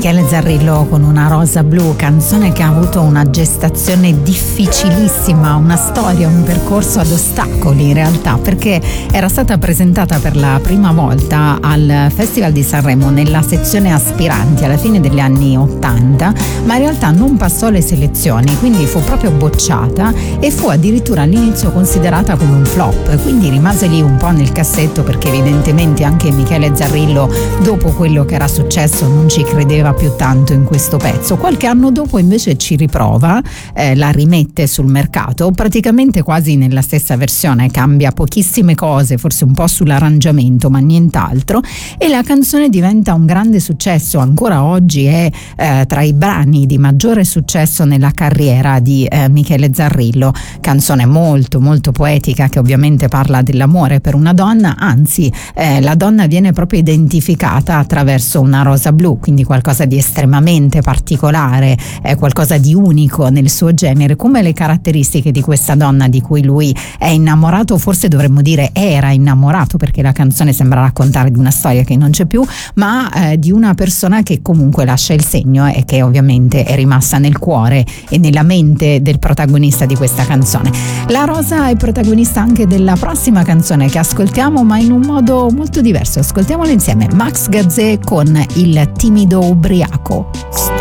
Michele Zarrillo con Una rosa blu, canzone che ha avuto una gestazione difficilissima, una storia, un percorso ad ostacoli in realtà, perché era stata presentata per la prima volta al Festival di Sanremo nella sezione aspiranti alla fine degli anni 80, ma in realtà non passò le selezioni, quindi fu proprio bocciata e fu addirittura all'inizio considerata come un flop, quindi rimase lì un po' nel cassetto, perché evidentemente anche Michele Zarrillo, dopo quello che era successo, non ci credeva più tanto in questo pezzo. Qualche anno dopo invece ci riprova, la rimette sul mercato praticamente quasi nella stessa versione, cambia pochissime cose, forse un po' sull'arrangiamento ma nient'altro, e la canzone diventa un grande successo. Ancora oggi è tra i brani di maggiore successo nella carriera di Michele Zarrillo, canzone molto molto poetica che ovviamente parla dell'amore per una donna, anzi la donna viene proprio identificata attraverso una rosa blu, quindi qualcosa di estremamente particolare, qualcosa di unico nel suo genere, come le caratteristiche di questa donna di cui lui è innamorato, forse dovremmo dire era innamorato, perché la canzone sembra raccontare di una storia che non c'è più, ma di una persona che comunque lascia il segno e che ovviamente è rimasta nel cuore e nella mente del protagonista di questa canzone. La rosa è protagonista anche della prossima canzone che ascoltiamo, ma in un modo molto diverso. Ascoltiamola insieme, Max Gazzè con Il timido ubriaco.